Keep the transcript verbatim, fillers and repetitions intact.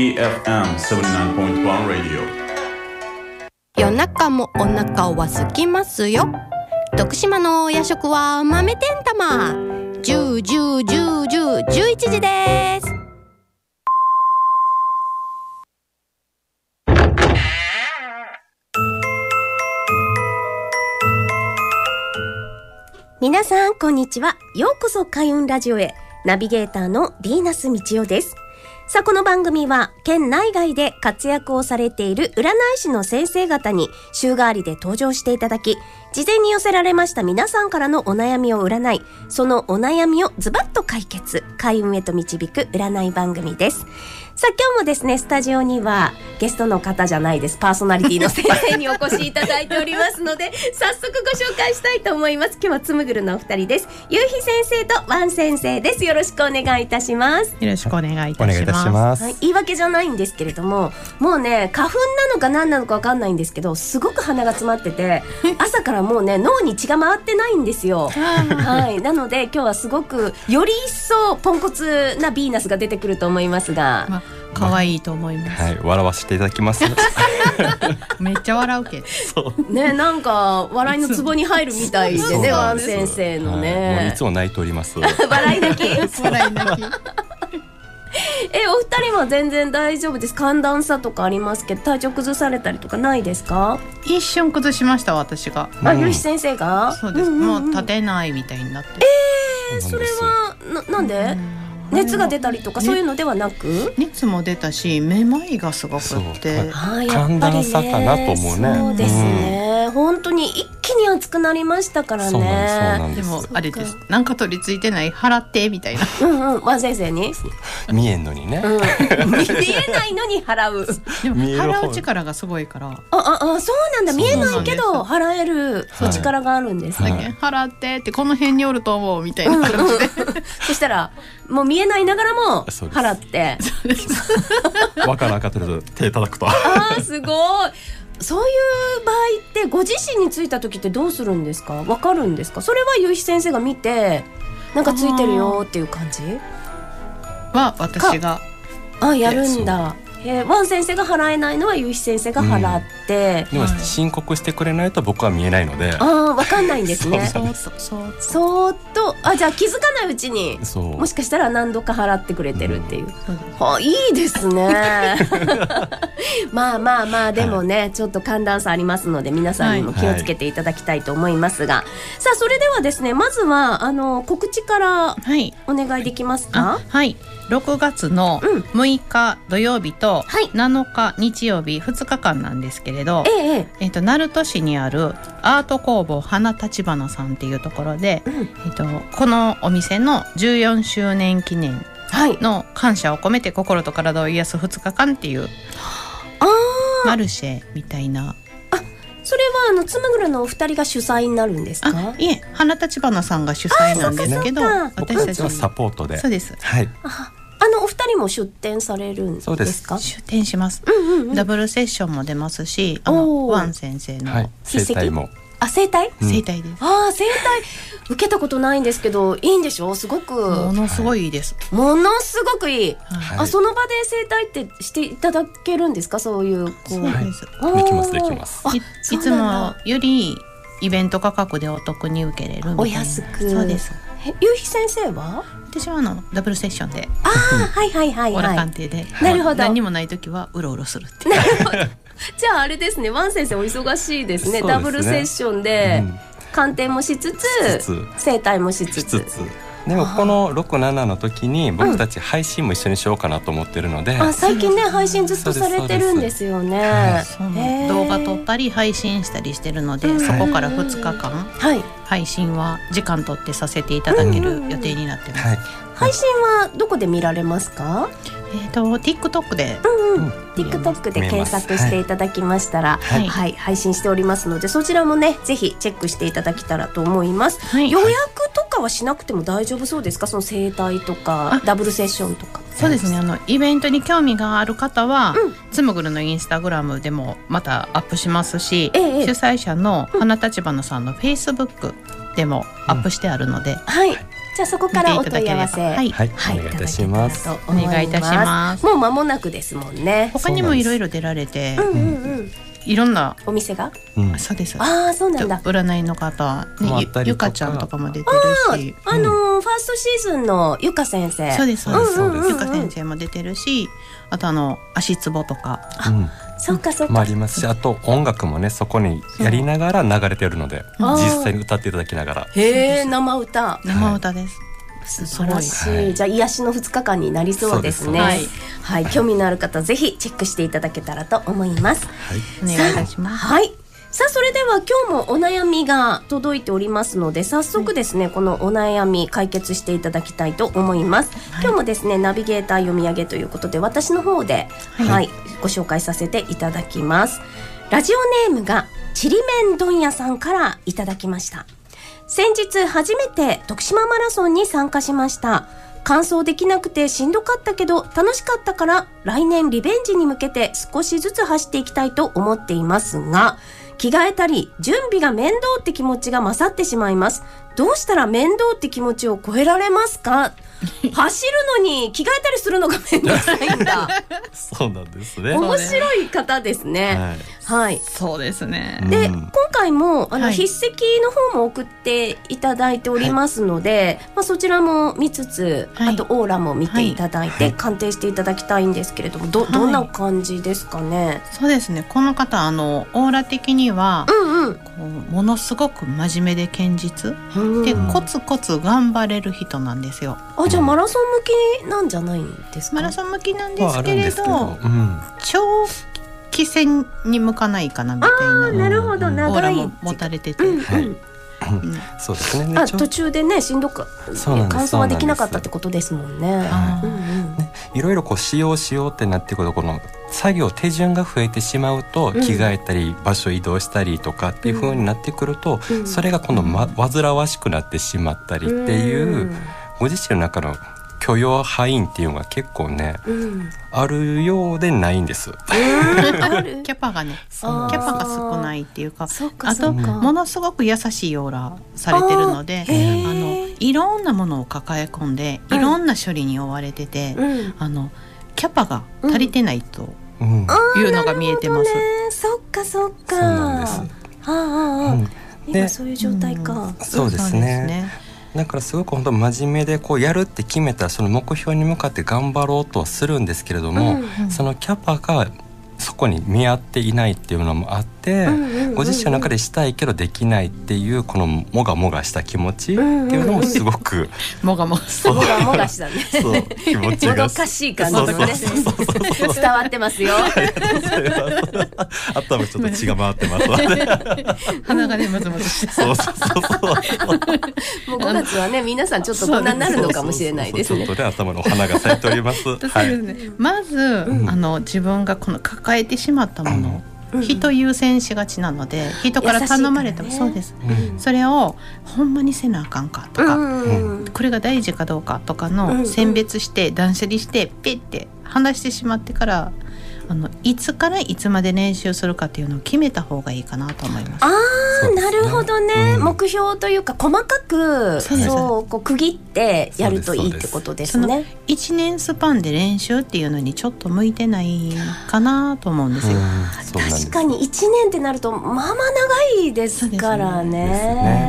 イーエフエムセブンティナインポイントワン Radio。 夜中もお腹は空きますよ。徳島の夜食は豆天玉。じゅう、じゅう、じゅう、じゅう、じゅういちじです。 皆さんこんにちは。ようこそ開運ラジオへ。ナビゲーターのヴィーナス道代です。さあ、この番組は県内外で活躍をされている占い師の先生方に週替わりで登場していただき、事前に寄せられました皆さんからのお悩みを占い、そのお悩みをズバッと解決、開運へと導く占い番組です。さあ、今日もですね、スタジオにはゲストの方じゃないです、パーソナリティの先生にお越しいただいておりますので、早速ご紹介したいと思います。今日はつむぐるのお二人です。ゆうひ先生とワン先生です。よろしくお願いいたします。 よろしくお願いいたします。お願いいたします。はい、言い訳じゃないんですけれども、もうね、花粉なのか何なのか分かんないんですけど、すごく鼻が詰まってて朝からもうね、脳に血が回ってないんですよはい、なので今日はすごくより一層ポンコツなヴィーナスが出てくると思いますが、まあ、 可愛いと思います、 はい、笑わせていただきますめっちゃ笑うけどそうね、なんか笑いのツボに入るみたいでね、ワン先生のね、 はい、もういつも泣いております笑い泣き笑い泣きえ、お二人は全然大丈夫です。寒暖差とかありますけど、体調崩されたりとかないですか？ 一瞬崩しました、私が。 あ、ゆうひ先生が？ そうです、うんうんうん、もう立てないみたいになって。 えー、それは な, なんで、うん熱が出たりとかそういうのではなく、 熱も出たし、めまいがすごくって寒暖差かなと思うね。 そうですね、うん、本当に一気に暑くなりましたからね。 そうなんです。 でもあれです、なんか取り付いてない払ってみたいなうんうん、ワン先生に見えんのにね、 うん、見えないのに払うでも払う力がすごいから、あああ、そうなんだ、見えないけど払えるお力があるんですね、 はい、払ってってこの辺におると思うみたいな感じで、うんうん、 そしたらもう見えないながらも払ってわからなかったら手叩くとあー、すごい。そういう場合ってご自身についた時ってどうするんですか？わかるんですか？それはゆうひ先生が見てなんかついてるよっていう感じは私があやるんだ。えー、ワン先生が払えないのはゆうひ先生が払って、 うん、でも申告してくれないと僕は見えないので、 ああ、分かんないんですね。 そうそうそうそーっと、あ、じゃあ気づかないうちにもしかしたら何度か払ってくれてるっていう、うん、はあ、いいですねまあまあまあ、でもね、はい、ちょっと寒暖差ありますので皆さんにも気をつけていただきたいと思いますが、はい、さあ、それではですね、まずはあの告知からお願いできますか？ はい、はい、ろくがつのむいか土曜日となのか日曜日ふつかかんなんですけれど、 えええー、と鳴門市にあるアート工房花立花さんっていうところで、うん、えー、とこのお店のじゅうよんしゅうねん記念の感謝を込めて心と体を癒すふつかかんっていうマルシェみたいな。 それはあのつむぐるのお二人が主催になるんですか？ あ、いえ、花立花さんが主催なんですけど、 私たちはサポートで。 そうです、 はい、 ああのお二人も出展されるんですか？ 出展します、 うんうんうん、 ダブルセッションも出ますし、あのワン先生の、 はい、整体も、 あ、整体、 うん、整体です。 ああ、整体受けたことないんですけど、いいんでしょう？すごくものすごいいいです、 はい、ものすごくいい、 はい、 あ、その場で整体ってしていただけるんですか？そういうこう、 そうです、 はい、できますできます。 い, いつもよりイベント価格でお得に受けれるみたいな。 お安く。 そうです。 ゆうひ先生は？ 私はあのダブルセッションで、 ああ、はいはいはいはい、 オラ鑑定で、 なるほど、 何にもない時はうろうろするってなるほどじゃああれですね、ワン先生お忙しいですね。 そうですね、 ダブルセッションで、うん、鑑定もしつつ整体もしつつ、 しつつでもこのろく、ななの時に僕たち配信も一緒にしようかなと思ってるので、 うん、あ、最近ね配信ずっとされてるんですよね。 動画撮ったり配信したりしてるので、うん、そこからふつかかん、はい、配信は時間取ってさせていただける予定になってます、うんうん、はい、 配信はどこで見られますか？ えーと、TikTok で、 うんうん、TikTok で検索していただきましたら、はいはい、配信しておりますので、そちらもねぜひチェックしていただけたらと思います、はい、予約とかはしなくても大丈夫そうですか？その整体とかダブルセッションとか。 そうですね、あのイベントに興味がある方は、うん、つむぐるのインスタグラムでもまたアップしますし、ええ、主催者の花立花さんのフェイスブックでもアップしてあるので、 うん、はい、 じゃあそこからお問い合わせ、 はい、 はい、お願いいたします。 お願いいたします。 もう間もなくですもんね。 他にもいろいろ出られて、 うんうんうん、 いろんなお店が、 うん、 そうです。 ああ、そうなんだ。 占いの方、ね、ゆ, ゆかちゃんとかも出てるし、 あ、あのーうん、ファーストシーズンのゆか先生、 そうですそうです、うんうんうん、ゆか先生も出てるし、あとあの足つぼとか、 あ、うん、そうかそうか、 もありますし、あと音楽もねそこにやりながら流れてるので、実際に歌っていただきながら、 へえ、生歌、 生歌です。 素晴らしい、はい、じゃあ癒しのふつかかんになりそうですね。はい、はい、興味のある方ぜひチェックしていただけたらと思います。 はい、お願いいたします。 はい、さあそれでは今日もお悩みが届いておりますので、早速ですね、はい、このお悩み解決していただきたいと思います。はい、今日もですねナビゲーター読み上げということで私の方で、はいはい、ご紹介させていただきます。ラジオネームがちりめん問屋さんからいただきました。先日初めて徳島マラソンに参加しました。完走できなくてしんどかったけど楽しかったから、来年リベンジに向けて少しずつ走っていきたいと思っていますが、着替えたり準備が面倒って気持ちが勝ってしまいます。どうしたら面倒って気持ちを超えられますか？走るのに着替えたりするのが面倒くさいんだ。 そうなんですね。 面白い方ですね。はい、はい、 そうですね。 で、 うん、 今回もあの、はい、筆跡の方も送っていただいておりますので、はい、まあ、そちらも見つつ、はい、あとオーラも見ていただいて、はい、鑑定していただきたいんですけれども、ど、どんな感じですかね。はい、 そうですね、この方あのオーラ的には、うんうん、こうものすごく真面目で堅実、うん、でコツコツ頑張れる人なんですよ。 あ、じゃあマラソン向きなんじゃないんですか。 マラソン向きなんですけれど、 まあ、うん、 長期戦に向かないかなみたいな。 あ、なるほど、長いオーラも持たれてて、うんうん、はい、うん、 そうですね。 あ、途中でねしんどく完走はできなかったってことですもんね。 はい、うんうん、ね、いろいろこう使用しようってなってくると、この作業手順が増えてしまうと、うん、着替えたり場所移動したりとかっていう風になってくると、うん、それが今度、ま、煩わしくなってしまったりっていう、うん、ご自身の中の許容範囲っていうのが結構ね、うん、あるようでないんです。 キャパがね、キャパが少ないっていうか、あとものすごく優しいオーラされてるので、あのいろんなものを抱え込んでいろんな処理に追われてて、うん、あのキャパが足りてないというのが見えてます。 うん、そっかそっか。 そうなんです。 はあはあ、うん、今そういう状態か。 うん、そうですね。だからすごく本当真面目でこうやるって決めたらその目標に向かって頑張ろうとはするんですけれども、うんうん、そのキャパがそこに見合っていないっていうのもあって、うんうんうんうん、ご自身の中でしたいけどできないっていうこのもがもがした気持ちっていうのもすごく、うんうんうん、 もがもがもがもがしたね。 そう気持ちがもどかしい感じのね伝わってますよ。 ありがとうございます。頭ちょっと血が回ってますわね。 鼻がねムズムズして。 そうそうそうそう。 もうごがつはね皆さんちょっとこんなになるのかもしれないですね。 ちょっとね頭のお花が咲いております。 はい、まず、うん、あの自分がこの抱えてしまったもの、うん、人優先しがちなので、人から頼まれても、ね、そうです、うん、それをほんまにせなあかんかとか、うん、これが大事かどうかとかの選別して断捨離してピッて離してしまってから、あのいつからいつまで練習するかっていうのを決めた方がいいかなと思います。 あー、なるほどね、うん、目標というか細かくそうこう区切ってやるといいってことですね。 そのいちねんスパンで練習っていうのにちょっと向いてないかなと思うんですよ。 確かにいちねんってなるとまあまあ長いですからね。